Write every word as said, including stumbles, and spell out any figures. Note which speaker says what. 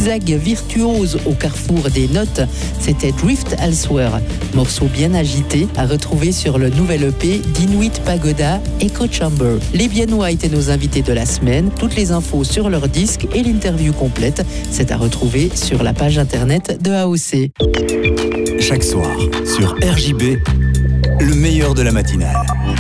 Speaker 1: zigzag virtuose au carrefour des notes, c'était Drift Elsewhere, morceau bien agité à retrouver sur le nouvel E P d'Inuit Pagoda Echo Chamber. Les Viennois étaient nos invités de la semaine. Toutes les infos sur leur disque et l'interview complète, c'est à retrouver sur la page internet de A O C.
Speaker 2: Chaque soir, sur R J B, le meilleur de la matinale.